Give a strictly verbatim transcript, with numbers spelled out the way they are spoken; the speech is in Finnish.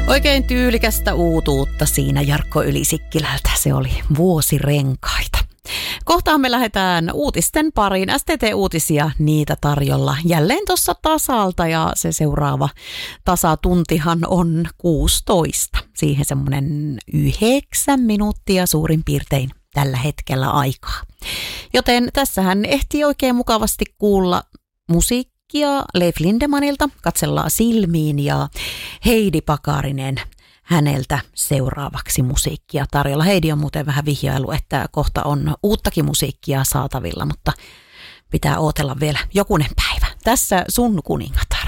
Oikein tyylikästä uutuutta siinä Jarkko Ylisikkilältä. Se oli Vuosirenkaita. Kohtaan me lähdetään uutisten pariin. S T T-uutisia, niitä tarjolla jälleen tuossa tasalta ja se seuraava tasatuntihan on kuusitoista. Siihen semmoinen yhdeksän minuuttia suurin piirtein tällä hetkellä aikaa. Joten tässähän ehtii oikein mukavasti kuulla musiikkia Leif Lindemanilta, katsellaan silmiin ja Heidi Pakarinen häneltä seuraavaksi musiikkia tarjolla. Heidi on muuten vähän vihjailu, että kohta on uuttakin musiikkia saatavilla, mutta pitää ootella vielä jokunen päivä. Tässä sun kuningatar.